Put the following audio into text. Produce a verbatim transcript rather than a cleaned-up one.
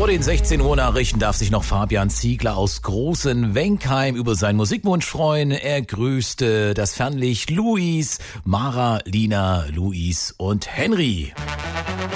Vor den sechzehn Uhr Nachrichten darf sich noch Fabian Ziegler aus Großenwenkheim über seinen Musikwunsch freuen. Er grüßte das Fernlicht Luis, Mara, Lina, Luis und Henry.